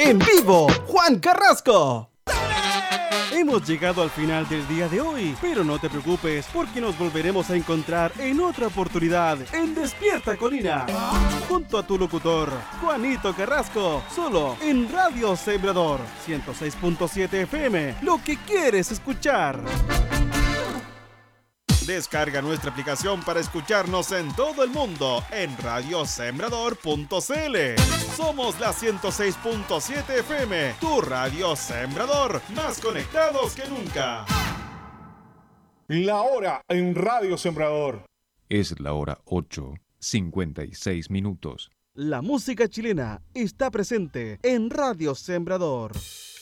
En vivo, Juan Carrasco. Hemos llegado al final del día de hoy, pero no te preocupes porque nos volveremos a encontrar en otra oportunidad en Despierta Colina, junto a tu locutor, Juanito Carrasco, solo en Radio Sembrador 106.7 FM, lo que quieres escuchar. Descarga nuestra aplicación para escucharnos en todo el mundo en radiosembrador.cl. Somos la 106.7 FM, tu Radio Sembrador, más conectados que nunca. La hora en Radio Sembrador. Es la hora 8:56. La música chilena está presente en Radio Sembrador.